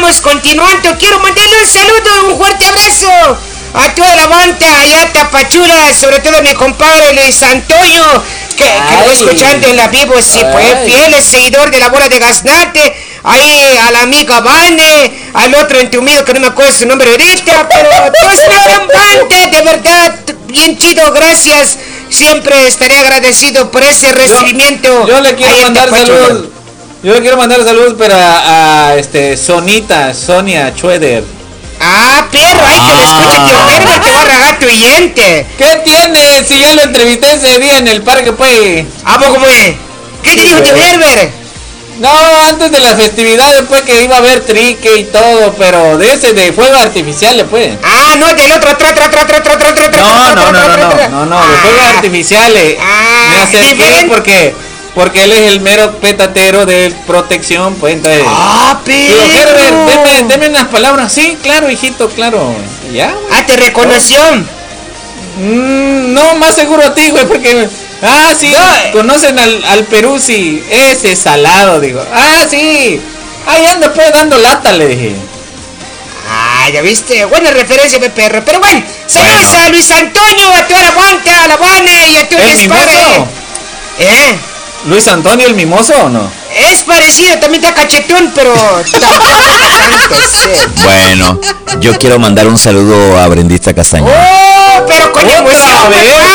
vamos continuando. Quiero mandarle un saludo, un fuerte abrazo a toda la banda allá Tapachula, sobre todo a mi compadre Luis Antonio, que lo voy escuchando en la vivo, sí, pues fiel seguidor de la bola de Gaznate. Ahí a la amiga Vane, al otro entumido que no me acuerdo su nombre ahorita, pero es una gran banda, de verdad, bien chido, gracias. Siempre estaré agradecido por ese recibimiento. Yo le quiero mandar saludos. Yo le quiero mandar saludos para Sonia Schroeder. Ah, perro, ay, que lo escuche, tío Berber, te va a ragar tu oyente. ¿Qué tiene? Si ya lo entrevisté ese día en el parque, pues. ¿Cómo es? ¿Qué te dijo tío Berber? No, antes de las festividades, pues, que iba a haber trique y todo, pero de ese de fuegos artificiales, pues. Ah, no, del otro, No, de fuegos artificiales. Me acerqué porque él es el mero petatero de protección, pues, entonces. Pero deme unas palabras. Sí, claro, hijito, claro. Ya, güey. ¿te reconoció? No, más seguro a ti, güey, porque... sí, conocen al Peruzzi, ese salado, digo. Sí, ahí anda pues dando lata, le dije. Ya viste, buena referencia, perro. Pero bueno, saludos a Luis Antonio, a toda la banda, a la Vane y a tu mimoso. ¿Luis Antonio el mimoso o no? Es parecido, también está cachetón, pero Bueno, yo quiero mandar un saludo a Brendita Castañón. Pero con emoción,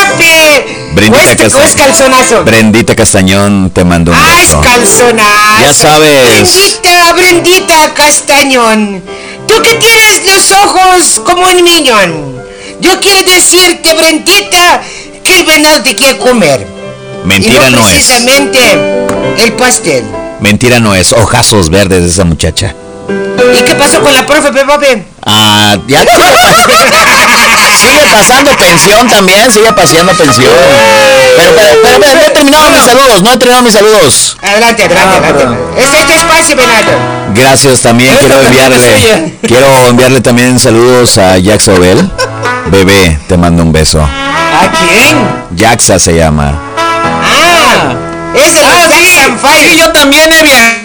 Brendita Castañón te mando un beso. Es calzonazo. Ya sabes. Brendita Castañón. Tú que tienes los ojos como un niñón. Yo quiero decirte, Brendita, que el venado te quiere comer. Mentira no es. Precisamente el pastel. Mentira no es. Ojazos verdes de esa muchacha. ¿Y qué pasó con la profe, Pepe? Ya sigue pasando pensión también, sigue paseando pensión. Pero no he terminado mis saludos, Adelante. Este espacio, venado. Gracias, también quiero enviarle también saludos a Jaxa Obel. Bebé, te mando un beso. ¿A quién? Jaxa se llama. Es el sí, yo también he viajado